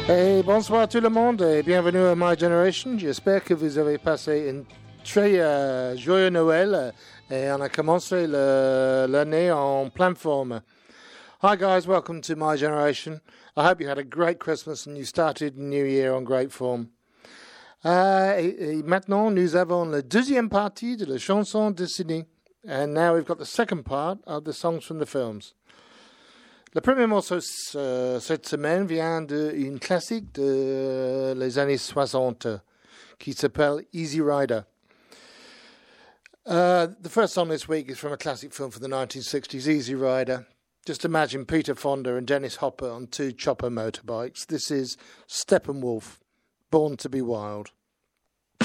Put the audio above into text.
Et bonsoir tout le monde et bienvenue à My Generation. J'espère que vous avez passé un très joyeux Noël et on a commencé l'année en pleine forme. Hi guys, welcome to My Generation. I hope you had a great Christmas and you started the new year on great form. Et maintenant, nous avons la deuxième partie de la chanson dessinée. And now we've got the second part of the songs from the films. Le premier morceau cette semaine vient d'une classique des années 60 qui s'appelle Easy Rider. The first song this week is from a classic film from the 1960s, Easy Rider. Just imagine Peter Fonda and Dennis Hopper on two chopper motorbikes. This is Steppenwolf, Born to be Wild.